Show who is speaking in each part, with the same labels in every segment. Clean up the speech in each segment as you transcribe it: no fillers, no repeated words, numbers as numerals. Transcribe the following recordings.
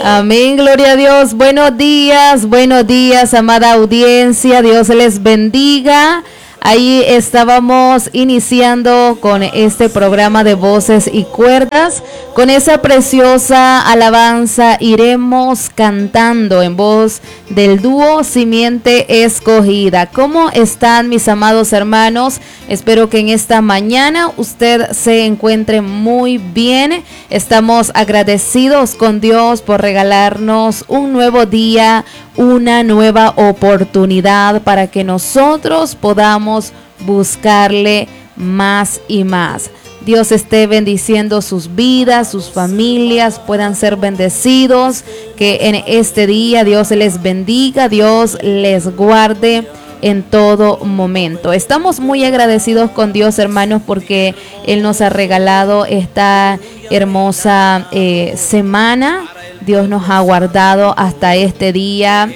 Speaker 1: Amén, gloria a Dios. Buenos días, amada audiencia. Dios les bendiga. Ahí estábamos iniciando con este programa de voces y cuerdas. Con esa preciosa alabanza iremos cantando en voz del dúo Simiente Escogida. ¿Cómo están, mis amados hermanos? Espero que en esta mañana usted se encuentre muy bien. Estamos agradecidos con Dios por regalarnos un nuevo día, una nueva oportunidad para que nosotros podamos buscarle más y más. Dios esté bendiciendo sus vidas, sus familias puedan ser bendecidos, que en este día Dios les bendiga, Dios les guarde en todo momento. Estamos muy agradecidos con Dios, hermanos, porque Él nos ha regalado esta hermosa semana. Dios nos ha guardado hasta este día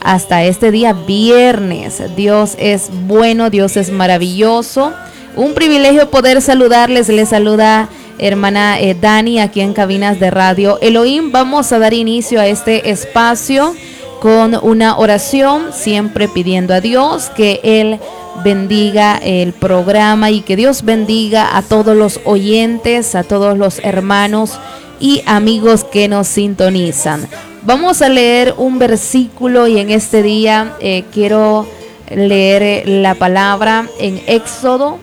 Speaker 1: viernes. Dios es bueno, Dios es maravilloso. Un privilegio poder saludarles. Les saluda hermana Dani aquí en Cabinas de Radio Elohim. Vamos a dar inicio a este espacio con una oración, siempre pidiendo a Dios que Él bendiga el programa y que Dios bendiga a todos los oyentes, a todos los hermanos y amigos que nos sintonizan. Vamos a leer un versículo y en este día quiero leer la palabra en Éxodo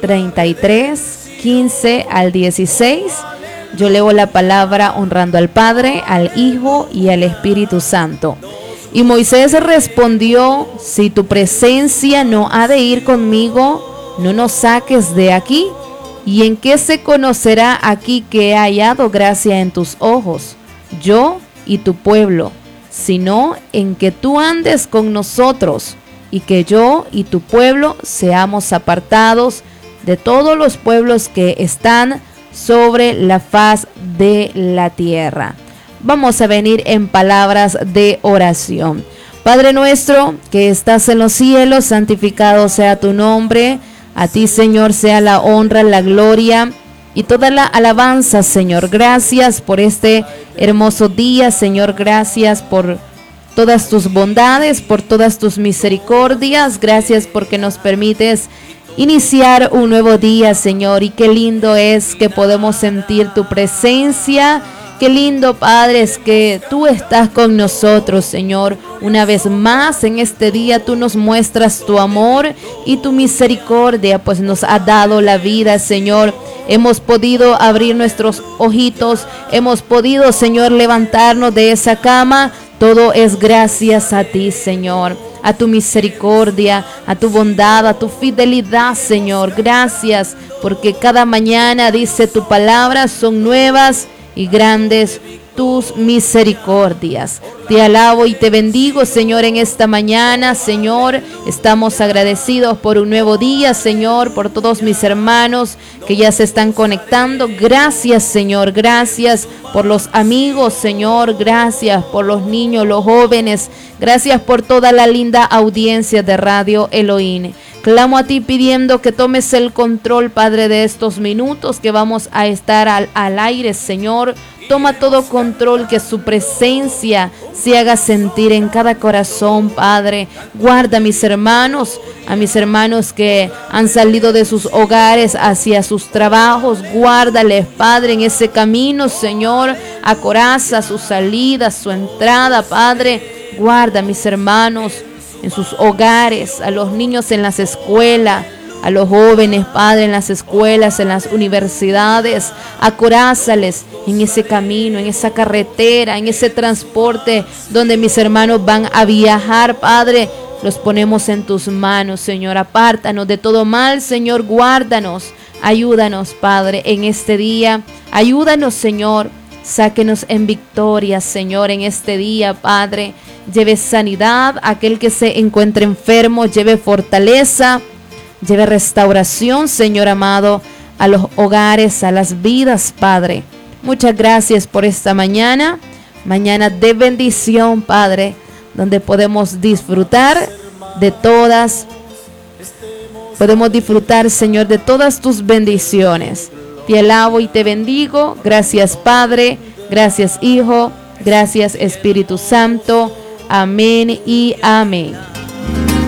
Speaker 1: 33, 15 al 16. Yo leo la palabra honrando al Padre, al Hijo y al Espíritu Santo. Y Moisés respondió: si tu presencia no ha de ir conmigo, no nos saques de aquí. ¿Y en qué se conocerá aquí que he hallado gracia en tus ojos, yo y tu pueblo, sino en que tú andes con nosotros y que yo y tu pueblo seamos apartados de todos los pueblos que están sobre la faz de la tierra? Vamos a venir en palabras de oración. Padre nuestro que estás en los cielos, santificado sea tu nombre. A ti, Señor, sea la honra, la gloria y toda la alabanza, Señor. Gracias por este hermoso día, Señor. Gracias por todas tus bondades, por todas tus misericordias. Gracias porque nos permites iniciar un nuevo día, Señor. Y qué lindo es que podemos sentir tu presencia. Qué lindo, Padre, es que tú estás con nosotros, Señor. Una vez más en este día tú nos muestras tu amor y tu misericordia, pues nos ha dado la vida, Señor. Hemos podido abrir nuestros ojitos, hemos podido, Señor, levantarnos de esa cama. Todo es gracias a ti, Señor, a tu misericordia, a tu bondad, a tu fidelidad, Señor. Gracias, porque cada mañana, dice tu palabra, son nuevas y grandes tus misericordias. Te alabo y te bendigo, Señor, en esta mañana, Señor. Estamos agradecidos por un nuevo día, Señor, por todos mis hermanos que ya se están conectando. Gracias, Señor, gracias por los amigos, Señor. Gracias por los niños, los jóvenes. Gracias por toda la linda audiencia de Radio Elohim. Clamo a ti pidiendo que tomes el control, Padre, de estos minutos que vamos a estar al aire, Señor. Toma todo control, que su presencia se haga sentir en cada corazón, Padre. Guarda a mis hermanos que han salido de sus hogares hacia sus trabajos. Guárdales, Padre, en ese camino, Señor. Acoraza su salida, su entrada, Padre. Guarda a mis hermanos en sus hogares, a los niños en las escuelas, a los jóvenes, Padre, en las escuelas, en las universidades. Acorázales en ese camino, en esa carretera, en ese transporte donde mis hermanos van a viajar, Padre. Los ponemos en tus manos, Señor. Apártanos de todo mal, Señor. Guárdanos, ayúdanos, Padre, en este día. Ayúdanos, Señor. Sáquenos en victoria, Señor, en este día, Padre. Lleve sanidad a aquel que se encuentre enfermo. Lleve fortaleza. Lleve restauración, Señor amado, a los hogares, a las vidas, Padre. Muchas gracias por esta mañana de bendición, Padre, donde podemos disfrutar, Señor, de todas tus bendiciones. Te alabo y te bendigo. Gracias, Padre. Gracias, Hijo. Gracias, Espíritu Santo. Amén y amén.